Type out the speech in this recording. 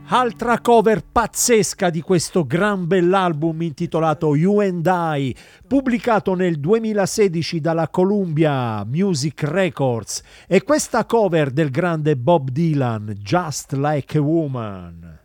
Altra cover pazzesca di questo gran bell'album intitolato You and I, pubblicato nel 2016 dalla Columbia Music Records, e questa cover del grande Bob Dylan, Just Like a Woman.